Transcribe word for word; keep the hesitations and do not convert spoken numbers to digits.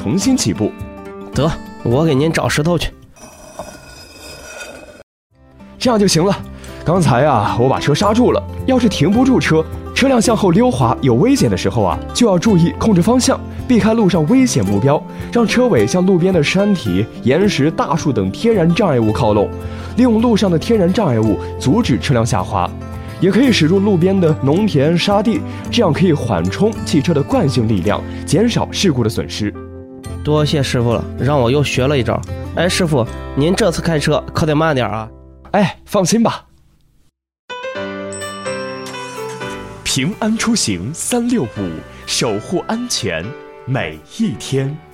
重新起步。 得，我给您找石头去。 这样就行了。刚才啊，我把车刹住了，要是停不住车，车辆向后溜滑有危险的时候啊，就要注意控制方向，避开路上危险目标，让车尾向路边的山体、岩石、大树等天然障碍物靠拢，利用路上的天然障碍物阻止车辆下滑。也可以驶入路边的农田、沙地，这样可以缓冲汽车的惯性力量，减少事故的损失。 多谢师傅了，让我又学了一招。哎，师傅，您这次开车可得慢点啊。 哎，放心吧。平安出行三六五，守护安全每一天。